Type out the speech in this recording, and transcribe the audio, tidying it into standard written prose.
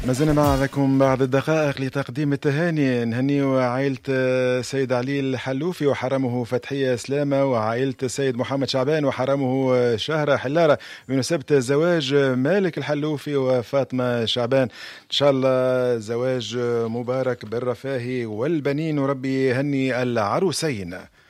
ما زلنا معكم بعد الدقائق لتقديم التهاني. نهنيو عائلة سيد علي الحلوفي وحرمه فتحية سلامة، وعائلة السيد محمد شعبان وحرمه شهرة حلارة بمناسبة زواج مالك الحلوفي وفاطمة شعبان. إن شاء الله زواج مبارك بالرفاه والبنين، وربي يهني العروسين.